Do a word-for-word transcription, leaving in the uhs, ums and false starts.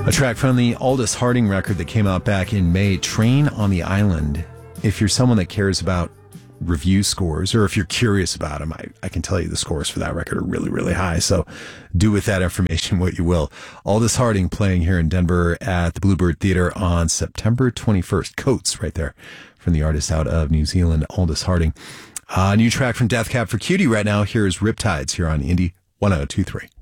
A track from the Aldous Harding record that came out back in May, Train on the Island. If you're someone that cares about review scores, or if you're curious about them, I, I can tell you the scores for that record are really, really high. So do with that information what you will. Aldous Harding playing here in Denver at the Bluebird Theater on September twenty-first. Coats right there from the artist out of New Zealand, Aldous Harding. A uh, new track from Death Cab for Cutie right now. Here's Riptides here on Indie one oh two three.